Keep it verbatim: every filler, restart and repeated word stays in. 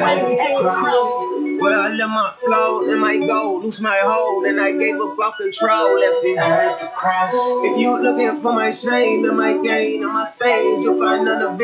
Well, I let my flow and my goal lose my hold, and I gave up all control. Left it at the cross. If you looking for my shame and my gain and my stains, you'll find none of it.